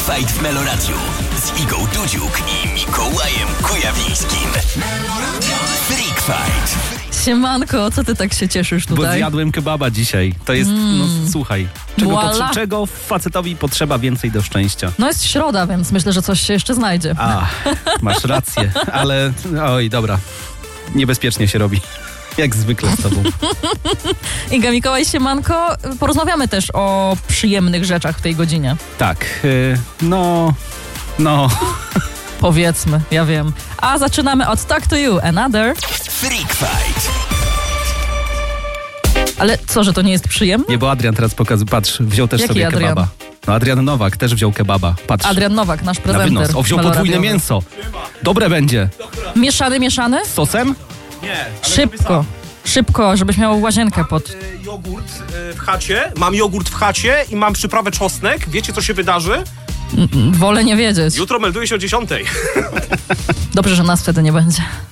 Fight w Meloradiu z Igą Dudziuk i Mikołajem Kujawińskim. Freak Fight. Siemanko, co ty tak się cieszysz tutaj? Bo zjadłem kebaba dzisiaj. To jest, słuchaj, czego facetowi potrzeba więcej do szczęścia? No jest środa, więc myślę, że coś się jeszcze znajdzie. Masz rację, ale oj, dobra. Niebezpiecznie się robi. Jak zwykle z tobą. Iga, Mikołaj, siemanko. Porozmawiamy też o przyjemnych rzeczach w tej godzinie. Tak, Powiedzmy, ja wiem. A zaczynamy od Talk to You, Another. Freak Fight. Ale co, że to nie jest przyjemne? Nie, bo Adrian teraz patrz, wziął też Jaki sobie Adrian? kebaba. No Adrian Nowak też wziął kebaba. Patrz. Adrian Nowak, nasz Na prezenter. wynos. Wziął podwójne mięso. Dobre będzie. Mieszany? Z sosem? Nie, Szybko, żebyś miał łazienkę pod... jogurt w chacie, mam jogurt w chacie i mam przyprawę czosnek. Wiecie, co się wydarzy? Wolę nie wiedzieć. Jutro melduję się o 10:00. Dobrze, że nas wtedy nie będzie.